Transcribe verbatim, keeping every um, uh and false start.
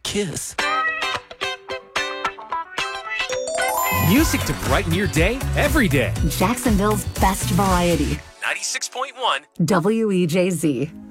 kiss. Music to brighten your day every day. Jacksonville's best variety. ninety-six point one W E J Z.